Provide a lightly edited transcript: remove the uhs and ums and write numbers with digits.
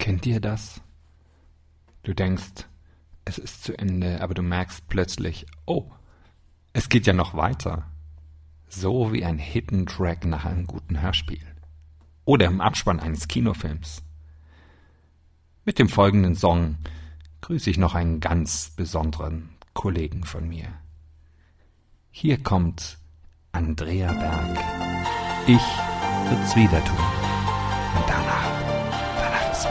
Kennt ihr das? Du denkst, es ist zu Ende, aber du merkst plötzlich, oh, es geht ja noch weiter. So wie ein Hidden Track nach einem guten Hörspiel. Oder im Abspann eines Kinofilms. Mit dem folgenden Song grüße ich noch einen ganz besonderen Kollegen von mir. Hier kommt Andrea Berg. Ich wird's wieder tun.